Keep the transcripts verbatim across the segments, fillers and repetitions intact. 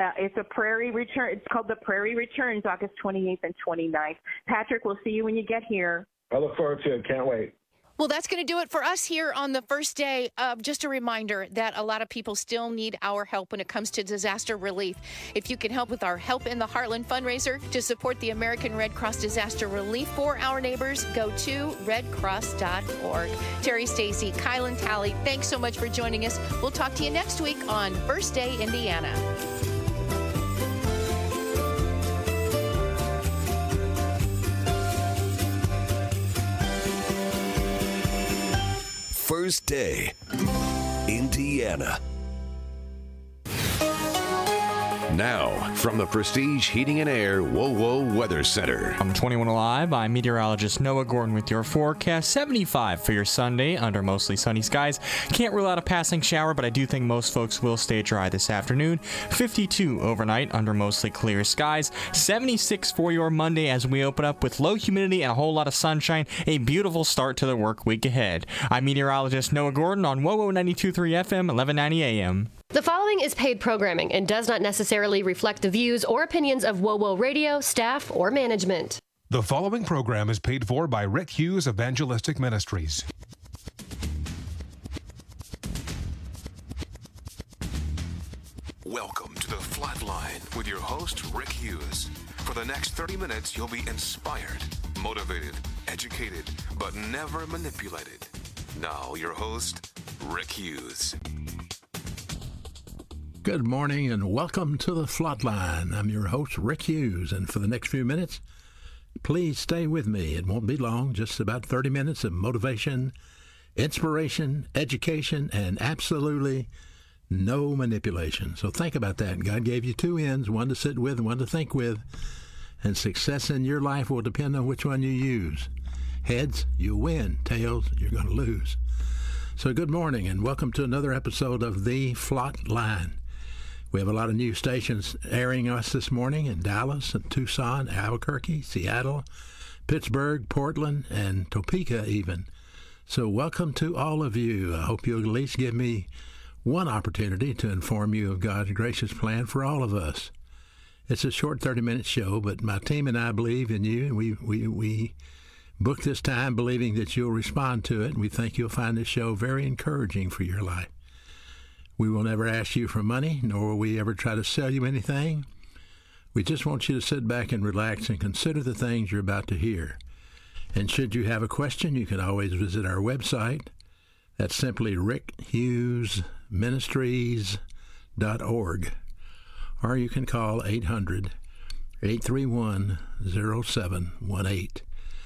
Uh, it's a Prairie Return. It's called the Prairie Returns, August twenty-eighth and twenty-ninth. Patrick, we'll see you when you get here. I look forward to it. Can't wait. Well, that's going to do it for us here on the first day. Uh, just a reminder that a lot of people still need our help when it comes to disaster relief. If you can help with our Help in the Heartland fundraiser to support the American Red Cross disaster relief for our neighbors, go to red cross dot org. Terry Stacy, Kylan Talley, thanks so much for joining us. We'll talk to you next week on First Day Indiana. First Day Indiana. Now, from the Prestige Heating and Air WoWo Weather Center. From twenty-one Alive, I'm meteorologist Noah Gordon with your forecast. seventy-five for your Sunday under mostly sunny skies. Can't rule out a passing shower, but I do think most folks will stay dry this afternoon. fifty-two overnight under mostly clear skies. seventy-six for your Monday as we open up with low humidity and a whole lot of sunshine. A beautiful start to the work week ahead. I'm meteorologist Noah Gordon on WoWo ninety-two point three F M, eleven ninety A M. The following is paid programming and does not necessarily reflect the views or opinions of WoWo Radio, staff, or management. The following program is paid for by Rick Hughes Evangelistic Ministries. Welcome to the Flatline with your host, Rick Hughes. For the next thirty minutes, you'll be inspired, motivated, educated, but never manipulated. Now, your host, Rick Hughes. Good morning and welcome to the Flatline. I'm your host, Rick Hughes, and for the next few minutes, please stay with me. It won't be long, just about thirty minutes of motivation, inspiration, education, and absolutely no manipulation. So think about that. God gave you two ends, one to sit with and one to think with, and success in your life will depend on which one you use. Heads, you win. Tails, you're going to lose. So good morning and welcome to another episode of The Flatline. We have a lot of new stations airing us this morning in Dallas and Tucson, Albuquerque, Seattle, Pittsburgh, Portland, and Topeka even. So welcome to all of you. I hope you'll at least give me one opportunity to inform you of God's gracious plan for all of us. It's a short thirty-minute show, but my team and I believe in you, and we, we, we booked this time believing that you'll respond to it, and we think you'll find this show very encouraging for your life. We will never ask you for money, nor will we ever try to sell you anything. We just want you to sit back and relax and consider the things you're about to hear. And should you have a question, you can always visit our website. That's simply rick hughes ministries dot org. Or you can call eight hundred, eight three one, zero seven one eight.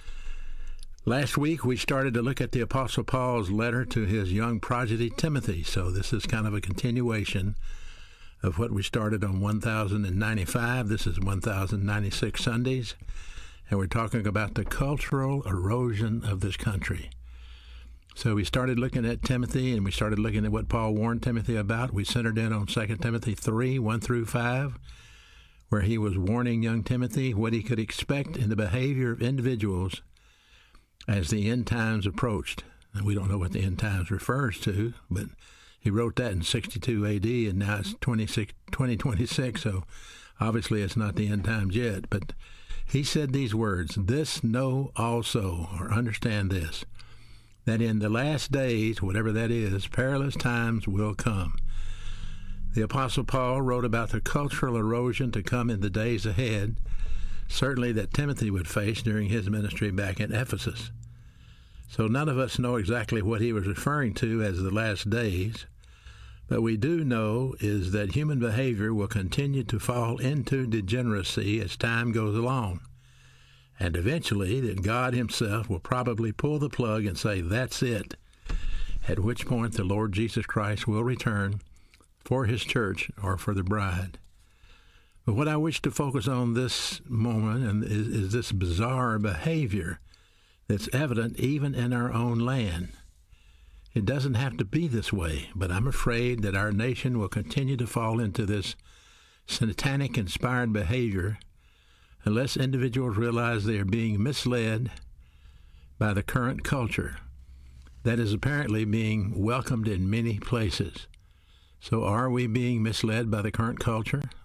Last week, we started to look at the Apostle Paul's letter to his young prodigy Timothy, so this is kind of a continuation of what we started on one thousand ninety-five. This is one thousand ninety-six Sundays, and we're talking about the cultural erosion of this country. So we started looking at Timothy, and we started looking at what Paul warned Timothy about. We centered in on Second Timothy three, one through five, where he was warning young Timothy what he could expect in the behavior of individuals as the end times approached. And we don't know what the end times refers to, but he wrote that in sixty-two A D, and now it's twenty twenty-six, so obviously it's not the end times yet. But he said these words, "This know also," or understand this, "that in the last days," whatever that is, "perilous times will come." The Apostle Paul wrote about the cultural erosion to come in the days ahead, certainly that Timothy would face during his ministry back in Ephesus. So none of us know exactly what he was referring to as the last days, but we do know is that human behavior will continue to fall into degeneracy as time goes along, and eventually that God himself will probably pull the plug and say, "That's it," at which point the Lord Jesus Christ will return for his church or for the bride. But what I wish to focus on this moment and is, is this bizarre behavior that's evident even in our own land. It doesn't have to be this way, but I'm afraid that our nation will continue to fall into this satanic-inspired behavior unless individuals realize they are being misled by the current culture that is apparently being welcomed in many places. So are we being misled by the current culture?